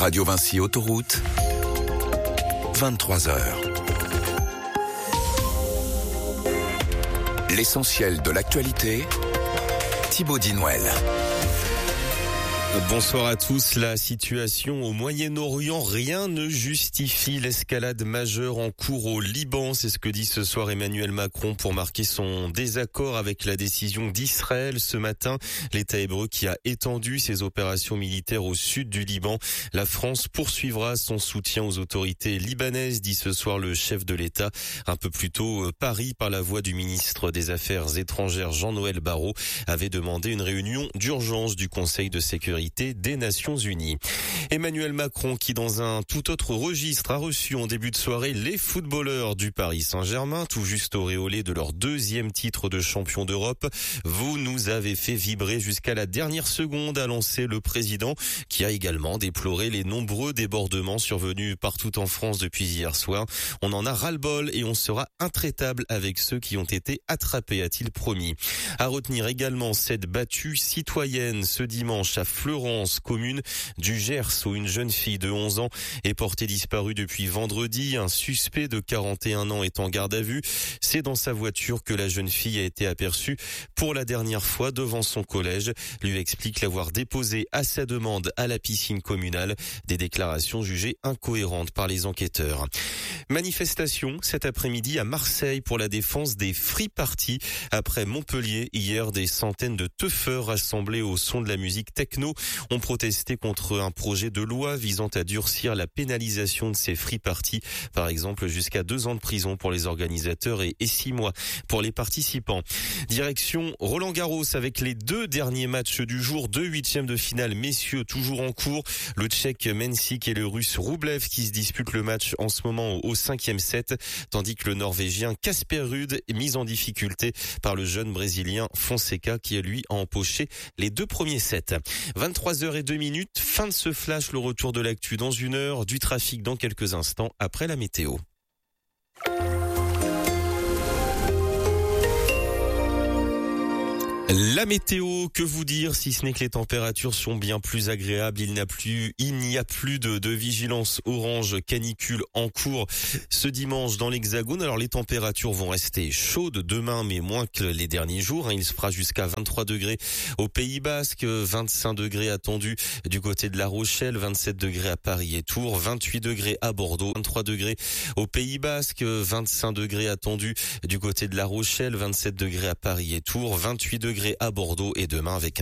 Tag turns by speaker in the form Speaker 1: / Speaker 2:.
Speaker 1: Radio Vinci Autoroute, 23h. L'essentiel de l'actualité, Thibaut Dinouel.
Speaker 2: Bonsoir à tous. La situation au Moyen-Orient, rien ne justifie l'escalade majeure en cours au Liban. C'est ce que dit ce soir Emmanuel Macron pour marquer son désaccord avec la décision d'Israël ce matin. L'État hébreu qui a étendu ses opérations militaires au sud du Liban. La France poursuivra son soutien aux autorités libanaises, dit ce soir le chef de l'État. Un peu plus tôt, Paris, par la voix du ministre des Affaires étrangères Jean-Noël Barrot, avait demandé une réunion d'urgence du Conseil de sécurité des Nations Unies. Emmanuel Macron qui dans un tout autre registre a reçu en début de soirée les footballeurs du Paris Saint-Germain, tout juste auréolés de leur deuxième titre de champion d'Europe. Vous nous avez fait vibrer jusqu'à la dernière seconde, a lancé le président, qui a également déploré les nombreux débordements survenus partout en France depuis hier soir. On en a ras-le-bol et on sera intraitable avec ceux qui ont été attrapés, a-t-il promis. À retenir également cette battue citoyenne ce dimanche à Fleurance, commune du Gers, où une jeune fille de 11 ans est portée disparue depuis vendredi. Un suspect de 41 ans est en garde à vue. C'est dans sa voiture que la jeune fille a été aperçue pour la dernière fois devant son collège. Lui explique l'avoir déposée à sa demande à la piscine communale. Des déclarations jugées incohérentes par les enquêteurs. Manifestation cet après-midi à Marseille pour la défense des free parties. Après Montpellier, hier, des centaines de teufeurs rassemblés au son de la musique techno ont protesté contre un projet de loi visant à durcir la pénalisation de ces free parties. Par exemple, jusqu'à 2 ans de prison pour les organisateurs et 6 mois pour les participants. Direction Roland-Garros avec les 2 derniers matchs du jour, 2 huitièmes de finale messieurs toujours en cours. Le Tchèque Mensik et le Russe Roublev qui se disputent le match en ce moment au 5e set, tandis que le Norvégien Casper Ruud est mis en difficulté par le jeune Brésilien Fonseca qui lui a empoché les 2 premiers sets. 23h02, fin de ce flash, le retour de l'actu dans 1 heure, du trafic dans quelques instants après la météo. La météo, que vous dire si ce n'est que les températures sont bien plus agréables. Il n'y a plus de vigilance orange canicule en cours ce dimanche dans l'Hexagone. Alors les températures vont rester chaudes demain, mais moins que les derniers jours. Il se fera jusqu'à 23 degrés au Pays Basque, 25 degrés attendus du côté de La Rochelle, 27 degrés à Paris et Tours, 28 degrés à Bordeaux, 23 degrés au Pays Basque, 25 degrés attendus du côté de La Rochelle, 27 degrés à Paris et Tours, 28 degrés à Bordeaux et demain avec